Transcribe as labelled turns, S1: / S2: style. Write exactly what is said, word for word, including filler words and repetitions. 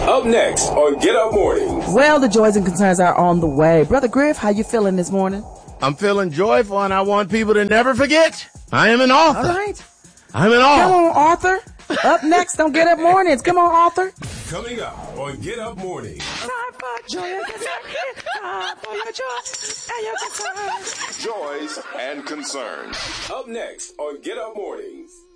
S1: Up next on Get Up Mornings.
S2: Well, the joys and concerns are on the way. Brother Griff, how you feeling this morning?
S3: I'm feeling joyful, and I want people to never forget I am an author.
S2: All right.
S3: I'm an author.
S2: Come on, Arthur. Up next on Get Up Mornings. Come on, Arthur.
S1: Coming up on Get Up Mornings.
S2: Time for joy and concern. Time for your joy and your concern.
S1: Joys and concerns. Up next on Get Up Mornings.